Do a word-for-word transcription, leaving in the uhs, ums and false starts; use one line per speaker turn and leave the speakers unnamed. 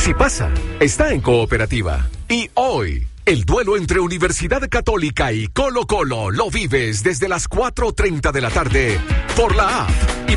Si pasa, está en Cooperativa. Y hoy, el duelo entre Universidad Católica y Colo Colo lo vives desde las cuatro treinta de la tarde por la app y